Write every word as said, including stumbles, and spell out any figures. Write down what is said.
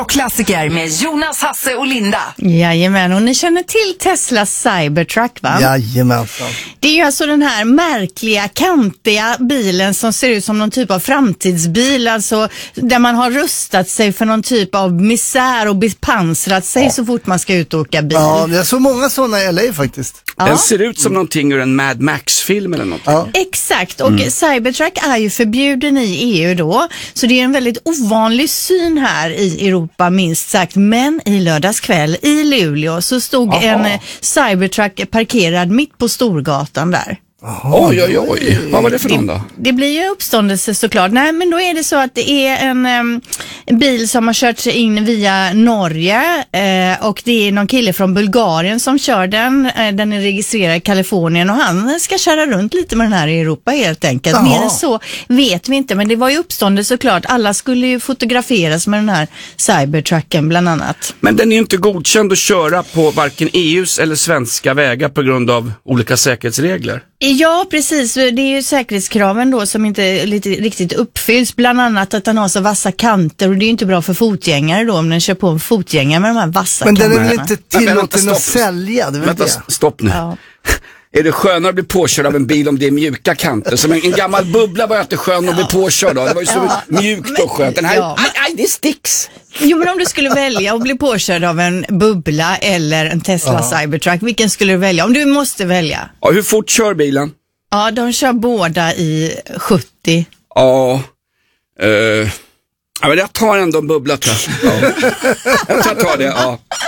Och klassiker med Jonas, Hasse och Linda. Jajamän, och ni känner till Teslas Cybertruck, va? Jajamensan. Det är ju alltså den här märkliga, kantiga bilen som ser ut som någon typ av framtidsbil, alltså där man har rustat sig för någon typ av misär och bepansrat sig ja. så fort man ska ut och åka bil. Ja, det är så många sådana i L A faktiskt. Ja. Den ser ut som någonting ur en Mad Max-film eller något. Ja. Exakt, och Mm. Cybertruck är ju förbjuden i E U då, så det är en väldigt ovanlig syn här i Europa minst sagt, men i lördagskväll i Luleå så stod Aha. en Cybertruck parkerad mitt på Storgatan där. Aha, oj, oj, oj. Vad var det för någon då? Det blir ju uppståndelse såklart. Nej, men då är det så att det är en, um, en bil som har kört sig in via Norge uh, och det är någon kille från Bulgarien som kör den. Uh, den är registrerad i Kalifornien och han ska köra runt lite med den här i Europa helt enkelt. Jaha. Mer än så vet vi inte, men det var ju uppståndelse såklart. Alla skulle ju fotograferas med den här Cybertrucken bland annat. Men den är ju inte godkänd att köra på varken E U:s eller svenska vägar på grund av olika säkerhetsregler. Ja, precis. Det är ju säkerhetskraven då som inte lite riktigt uppfylls. Bland annat att den har så vassa kanter och det är ju inte bra för fotgängare då om den kör på en fotgängare med de här vassa Men kanterna. den är väl inte Men vänta, tillåten stopp. att sälja? Det är väl Vänta, det. stopp nu. Ja. Är det skönare att bli påkörd av en bil om det är mjuka kanter? Som en, en gammal bubbla var inte skön att bli påkörd av. Det var ju så Ja, mjukt och skönt. Den här, ja, men- aj, aj, det sticks. Jo, men om du skulle välja att bli påkörd av en bubbla eller en Tesla Ja. Cybertruck, vilken skulle du välja? Om du måste välja. Ja, hur fort kör bilen? Ja, de kör båda i sjuttio. Ja, eh, ja men jag tar ändå en bubbla tror jag. Ja. Jag tror jag tar det, ja.